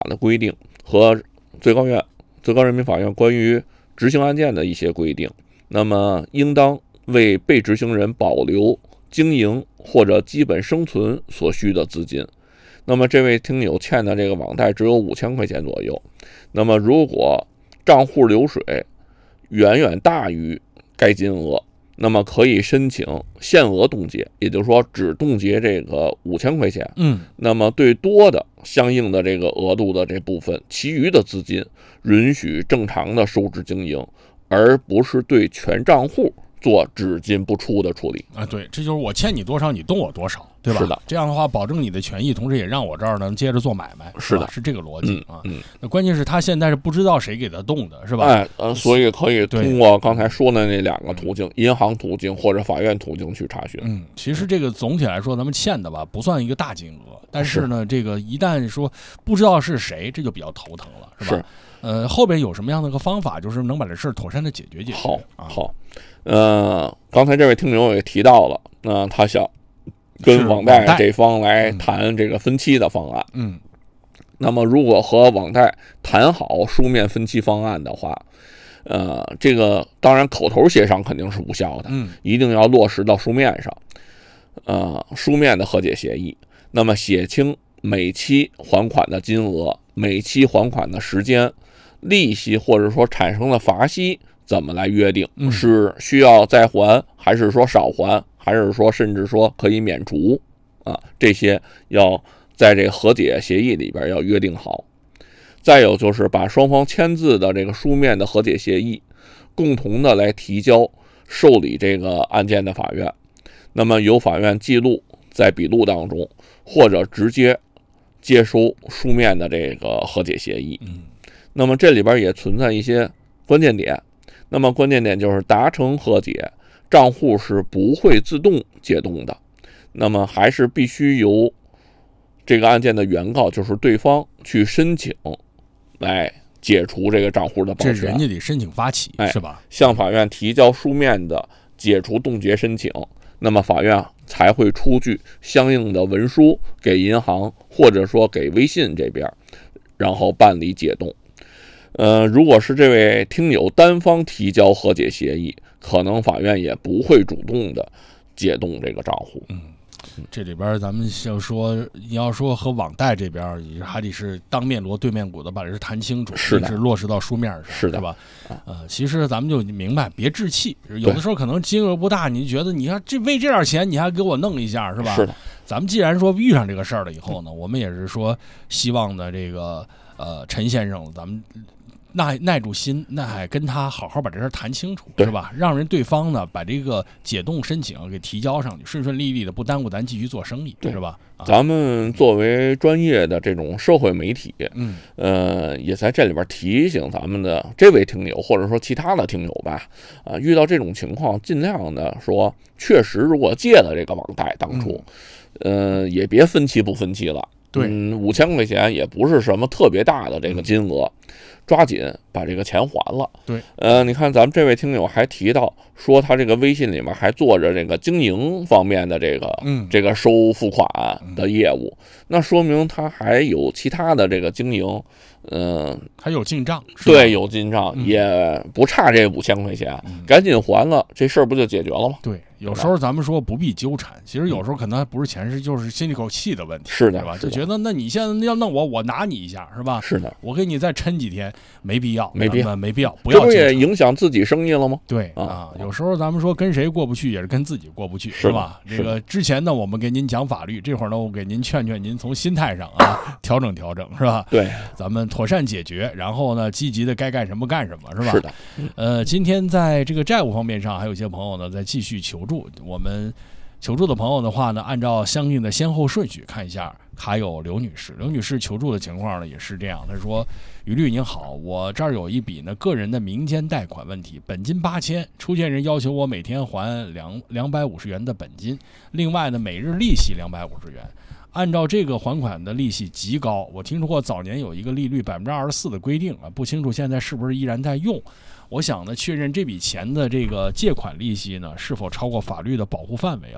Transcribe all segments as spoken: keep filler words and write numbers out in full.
的规定和最高院、最高人民法院关于执行案件的一些规定，那么应当为被执行人保留经营或者基本生存所需的资金。那么这位听友欠的这个网贷只有五千块钱左右，那么如果账户流水远远大于该金额，那么可以申请限额冻结，也就是说只冻结这个五千块钱。 嗯， 那么对多的相应的这个额度的这部分，其余的资金允许正常的收支经营，而不是对全账户做只进不出的处理啊。对，这就是我欠你多少，你动我多少，对吧？ 是的， 这样的话保证你的权益，同时也让我这儿能接着做买卖。 是的， 是这个逻辑、 嗯、 啊。 嗯， 那关键是他现在是不知道谁给他动的，是吧？ 哎，呃，所以可以通过刚才说的那两个途径，银行途径或者法院途径去查询。 嗯，其实这个总体来说，咱们欠的吧不算一个大金额，但是呢，是这个一旦说不知道是谁，这就比较头疼了，是吧？ 是。 呃，后边有什么样的一个方法，就是能把这事儿妥善的解决解决？ 好， 啊、 好。呃，刚才这位听友也提到了，那、呃、他想跟网贷这方来谈这个分期的方案。 嗯， 那么如果和网贷谈好书面分期方案的话，呃，这个当然口头协商肯定是无效的， 嗯， 一定要落实到书面上，呃，书面的和解协议。那么写清每期还款的金额、每期还款的时间、利息或者说产生的罚息怎么来约定？ 嗯、 是需要再还，还是说少还，还是说甚至说可以免除啊？这些要在这个和解协议里边要约定好。再有就是把双方签字的这个书面的和解协议共同的来提交受理这个案件的法院，那么由法院记录在笔录当中，或者直接接收书面的这个和解协议。 嗯， 那么这里边也存在一些关键点。那么关键点就是达成和解，账户是不会自动解冻的，那么还是必须由这个案件的原告，就是对方去申请来解除这个账户的保全。 这人家得申请发起， 哎、 是吧？ 向法院提交书面的解除冻结申请，那么法院才会出具相应的文书给银行或者说给微信这边，然后办理解冻。呃，如果是这位听友单方提交和解协议，可能法院也不会主动的解冻这个账户。 嗯，这里边咱们要说，你要说和网贷这边也还得是当面锣对面鼓的把这事谈清楚， 是的， 是落实到书面上， 是的， 是吧？呃，其实咱们就明白，别置气。有的时候可能金额不大，你觉得你看这为这点钱你还给我弄一下，是吧？ 是的。 咱们既然说遇上这个事儿了以后呢，我们也是说希望的这个呃陈先生，咱们耐耐住心，那还跟他好好把这事谈清楚，是吧？让人对方呢把这个解冻申请给提交上去，顺顺利利的，不耽误咱继续做生意，是吧？ 啊、咱们作为专业的这种社会媒体， 嗯， 呃，也在这里边提醒咱们的这位听友，或者说其他的听友吧，啊、呃，遇到这种情况，尽量的说，确实如果借了这个网贷，当初，嗯、呃，也别分期不分期了。 对， 嗯，五千块钱也不是什么特别大的这个金额，嗯、抓紧把这个钱还了。 对， 呃，你看咱们这位听友还提到说，他这个微信里面还做着这个经营方面的这个、 嗯、 这个收付款的业务，嗯、那说明他还有其他的这个经营，嗯、呃， 还有进账， 对，有进账， 嗯、 也不差这五千块钱， 嗯、 赶紧还了，这事儿不就解决了吗？ 对。有时候咱们说不必纠缠，其实有时候可能还不是钱，是就是心里口气的问题， 是的， 对吧？就觉得那你现在要弄我，我拿你一下，是吧？ 是的， 我给你再抻几天，没必要， 没必要， 没必要，不要。 这不也影响自己生意了吗？ 对啊，啊有时候咱们说跟谁过不去，也是跟自己过不去， 是吧？这个之前呢，我们给您讲法律，这会儿呢，我给您劝劝您从心态上啊调整调整，是吧？ 对， 咱们妥善解决，然后呢，积极的该干什么干什么，是吧？ 是的。 呃，今天在这个债务方面上，还有一些朋友呢在继续求助，我们。求助的朋友的话呢，按照相应的先后顺序看一下。还有刘女士，刘女士求助的情况呢也是这样，她说：“于律您好，我这儿有一笔呢个人的民间贷款问题，本金八千，出借人要求我每天还两两百五十元的本金，另外呢每日利息两百五十元。按照这个还款的利息极高，我听说过早年有一个利率百分之二十四的规定啊，不清楚现在是不是依然在用。我想呢，确认这笔钱的这个借款利息呢是否超过法律的保护范围了。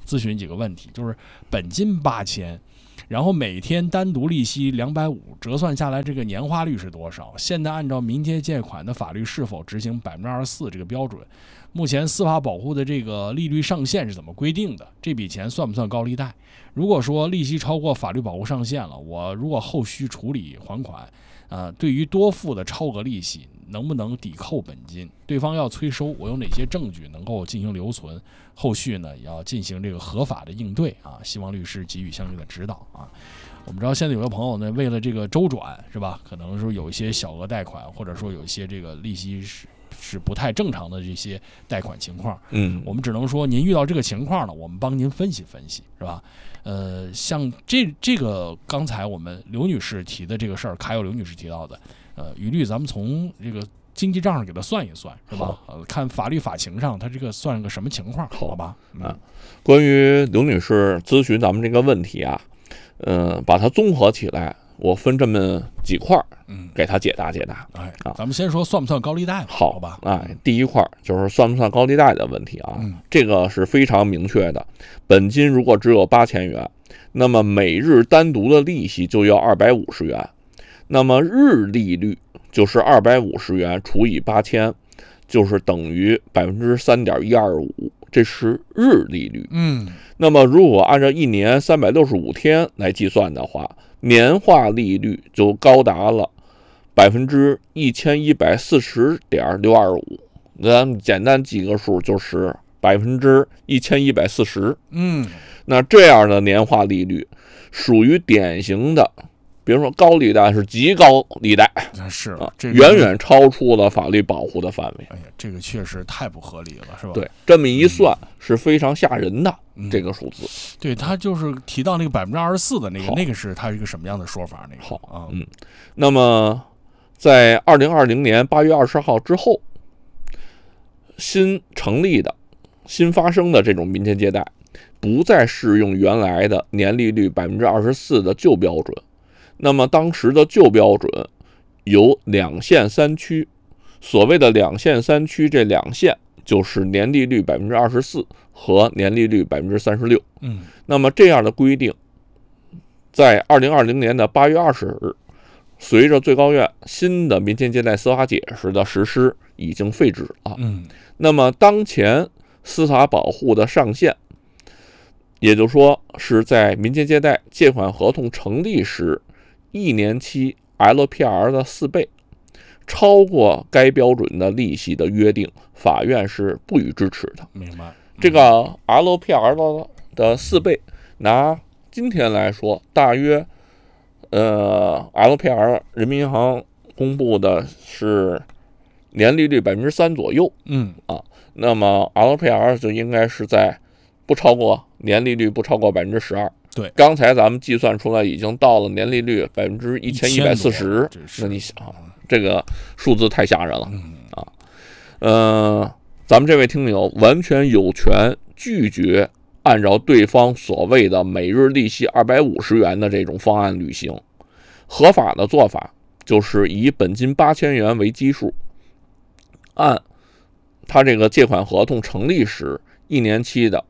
咨询几个问题，就是本金八千。然后每天单独利息两百五，折算下来这个年化率是多少？现在按照民间借款的法律是否执行百分之二十四这个标准？目前司法保护的这个利率上限是怎么规定的？这笔钱算不算高利贷？如果说利息超过法律保护上限了，我如果后续处理还款，呃，对于多付的超额利息能不能抵扣本金？对方要催收，我有哪些证据能够进行留存？后续呢也要进行这个合法的应对啊，希望律师给予相应的指导啊。我们知道现在有个朋友呢，为了这个周转是吧，可能说有一些小额贷款，或者说有一些这个利息是是不太正常的这些贷款情况， 嗯， 我们只能说您遇到这个情况呢，我们帮您分析分析，是吧？呃，像这这个刚才我们刘女士提的这个事儿，还有刘女士提到的，呃，于律咱们从这个经济账上给他算一算，是吧？呃，看法律法情上他这个算个什么情况，好吧？ 嗯、啊，关于刘女士咨询咱们这个问题啊，嗯、呃，把它综合起来，我分这么几块，嗯，给他解答解答。 哎，啊，咱们先说算不算高利贷吧， 好， 好吧？ 哎，第一块就是算不算高利贷的问题啊，嗯、这个是非常明确的。本金如果只有八千元，那么每日单独的利息就要二百五十元，那么日利率就是二百五十元除以八千，就是等于百分之三点一二五，这是日利率。 嗯， 那么如果按照一年三百六十五天来计算的话，年化利率就高达了百分之一千一百四十点六二五。咱们简单记个数，就是百分之一千一百四十。 嗯， 那这样的年化利率属于典型的。比如说高利贷是极高利贷， 是啊， 这个、 远远超出了法律保护的范围。 哎呀，这个确实太不合理了，是吧？ 对，这么一算、嗯、是非常吓人的、嗯、这个数字。 对，他就是提到那个百分之二十四的那个，那个是他是一个什么样的说法？那个好啊， 嗯，那么在二零二零年八月二十号之后，新成立的、新发生的这种民间借贷，不再适用原来的年利率百分之二十四的旧标准。那么当时的旧标准有两线三区，所谓的两线三区，这两线就是年利率百分之二十四和年利率百分之三十六。 嗯， 那么这样的规定，在二零二零年的八月二十日，随着最高院新的民间借贷司法解释的实施，已经废止了。 嗯， 那么当前司法保护的上限，也就是说是在民间借贷借款合同成立时，一年期 L P R 的四倍，超过该标准的利息的约定，法院是不予支持的。 明白？ 这个 L P R 的的四倍，拿今天来说，大约呃 L P R 人民银行公布的是年利率百分之三左右。 嗯啊，那么 L P R 就应该是在不超过年利率不超过百分之十二。 对，刚才咱们计算出来已经到了年利率百分之一千一百四十，那你想，这个数字太吓人了啊！呃，咱们这位听友完全有权拒绝按照对方所谓的每日利息二百五十元的这种方案履行。合法的做法就是以本金八千元为基数，按他这个借款合同成立时一年期的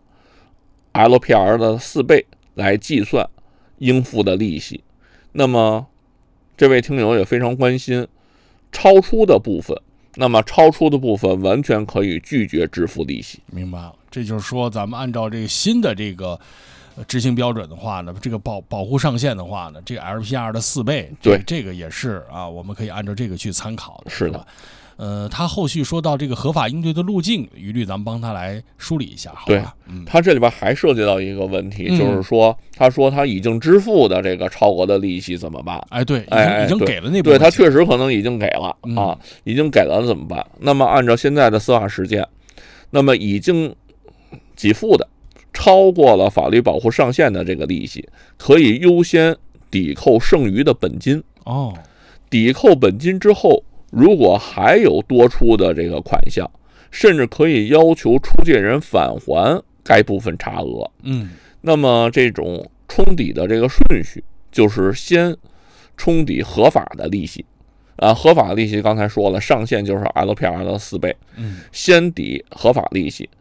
L P R 的四倍来计算应付的利息。那么这位听友也非常关心超出的部分，那么超出的部分完全可以拒绝支付利息。 明白了，这就是说咱们按照这个新的这个执行标准的话呢，这个保保护上限的话呢，这个 L P R 的四倍， 对， 这个也是啊，我们可以按照这个去参考的。 是的。 呃，他后续说到这个合法应对的路径，于律咱们帮他来梳理一下，好吧？ 对， 嗯， 他这里边还涉及到一个问题， 嗯、 就是说，他说他已经支付的这个超额的利息怎么办？ 哎，对，已经、 哎、 已经给了那部分， 对他确实可能已经给了、 嗯、 啊，已经给了怎么办？那么按照现在的司法实践，那么已经给付的超过了法律保护上限的这个利息，可以优先抵扣剩余的本金。 哦， 抵扣本金之后，如果还有多出的这个款项，甚至可以要求出借人返还该部分差额。 嗯， 那么这种冲抵的这个顺序，就是先冲抵合法的利息，啊，合法利息刚才说了，上限就是 L P R 的四倍。 嗯， 先抵合法利息，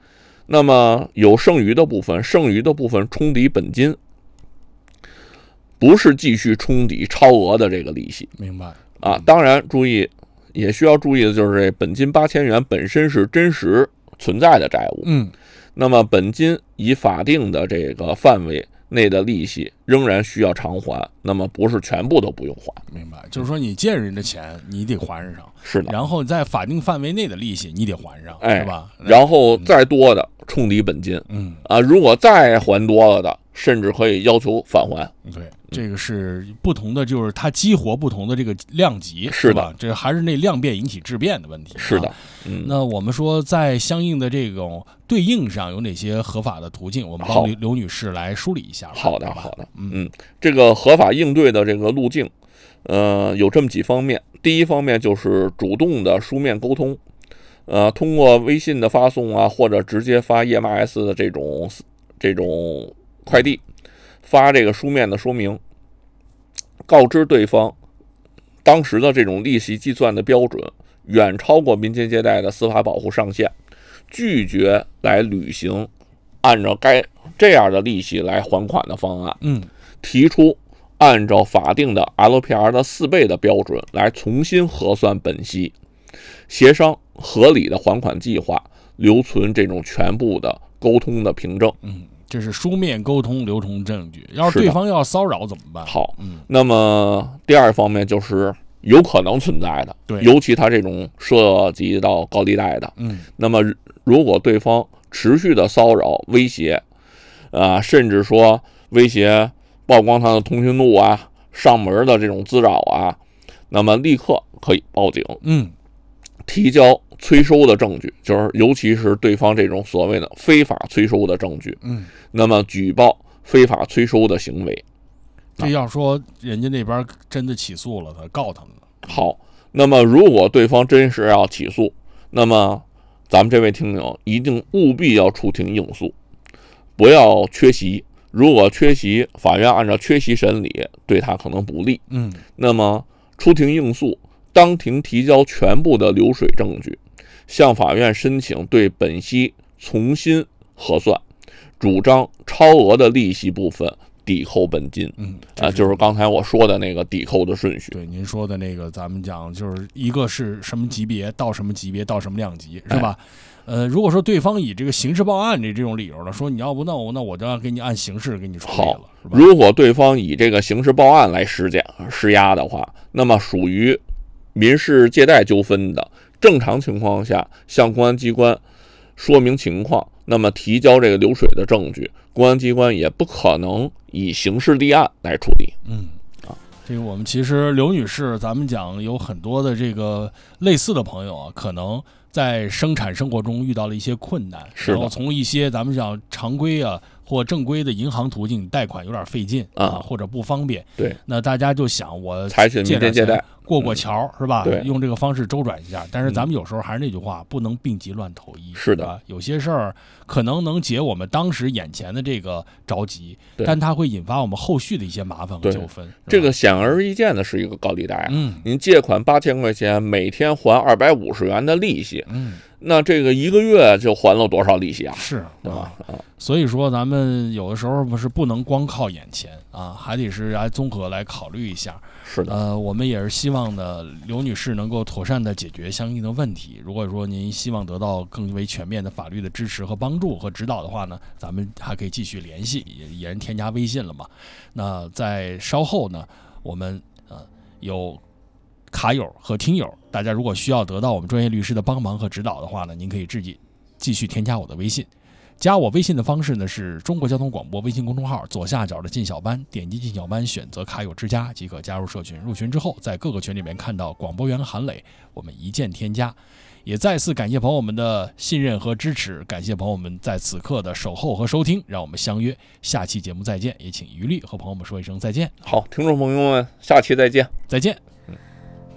那么有剩余的部分，剩余的部分冲抵本金，不是继续冲抵超额的这个利息。 明白啊？当然，注意也需要注意的就是这本金八千元本身是真实存在的债务。 嗯， 那么本金以法定的这个范围内的利息仍然需要偿还，那么不是全部都不用还。 明白，就是说你借人的钱你得还上， 是的， 然后在法定范围内的利息你得还上， 哎， 是吧？ 然后再多的冲抵本金， 嗯啊，如果再还多了的，甚至可以要求返还。 对，这个是不同的，就是它激活不同的这个量级， 是的， 吧？这还是那量变引起质变的问题。 是的， 啊、 嗯， 那我们说在相应的这种对应上有哪些合法的途径？我们帮刘刘女士来梳理一下。 好的， 好好的， 嗯嗯，这个合法应对的这个路径，呃，有这么几方面。第一方面就是主动的书面沟通，呃，通过微信的发送啊，或者直接发 E M S 的这种这种快递，发这个书面的说明，告知对方当时的这种利息计算的标准远超过民间借贷的司法保护上限，拒绝来履行按照该这样的利息来还款的方案， 嗯， 提出按照法定的 L P R 的四倍的标准来重新核算本息，协商合理的还款计划，留存这种全部的沟通的凭证。 嗯，这是书面沟通留存证据。要是对方要骚扰怎么办？ 好， 嗯， 那么第二方面就是有可能存在的， 对， 尤其他这种涉及到高利贷的， 嗯， 那么如果对方持续的骚扰、威胁，啊、呃，甚至说威胁曝光他的通讯录啊、上门的这种滋扰啊，那么立刻可以报警， 嗯， 提交催收的证据，就是尤其是对方这种所谓的非法催收的证据， 嗯， 那么举报非法催收的行为。 这要说人家那边真的起诉了他，告他们了。 好，那么如果对方真是要起诉，那么咱们这位听友一定务必要出庭应诉，不要缺席。如果缺席，法院按照缺席审理，对他可能不利。 嗯， 那么出庭应诉，当庭提交全部的流水证据，向法院申请对本息重新核算，主张超额的利息部分抵扣本金。 嗯， 啊，就是刚才我说的那个抵扣的顺序。 对，您说的那个，咱们讲就是一个是什么级别到什么级别到什么量级，是吧？哎、呃，如果说对方以这个刑事报案这这种理由呢，说你要不那我那我就要给你按刑事给你处理了。是吧？ 如果对方以这个刑事报案来施加施压的话，那么属于民事借贷纠纷的，正常情况下向公安机关说明情况，那么提交这个流水的证据，公安机关也不可能以刑事立案来处理。 嗯，啊，这个我们其实刘女士，咱们讲有很多的这个类似的朋友啊，可能在生产生活中遇到了一些困难，然后从一些咱们讲常规啊或正规的银行途径贷款有点费劲啊，或者不方便。 对， 那大家就想我采取民间借贷过过桥、嗯、是吧？ 对， 用这个方式周转一下。但是咱们有时候还是那句话，不能病急乱投医。 是的， 有些事儿可能能解我们当时眼前的这个着急，但它会引发我们后续的一些麻烦和纠纷。 这个显而易见的是一个高利贷啊， 嗯， 您借款八千块钱，每天还二百五十元的利息， 嗯， 那这个一个月就还了多少利息啊？ 是， 对吧？ 啊，所以说咱们有的时候不是不能光靠眼前啊，还得是来综合来考虑一下。 是的， 呃，我们也是希望呢，刘女士能够妥善的解决相应的问题。如果说您希望得到更为全面的法律的支持和帮助和指导的话呢，咱们还可以继续联系，也也人添加微信了嘛。那在稍后呢，我们呃有卡友和听友，大家如果需要得到我们专业律师的帮忙和指导的话呢，您可以自己继续添加我的微信。加我微信的方式呢是中国交通广播微信公众号左下角的进小班，点击进小班选择卡友之家即可加入社群。入群之后，在各个群里面看到广播员韩磊，我们一键添加。也再次感谢朋友们的信任和支持，感谢朋友们在此刻的守候和收听，让我们相约下期节目再见。也请余力和朋友们说一声再见。 好，听众朋友们，下期再见， 再见。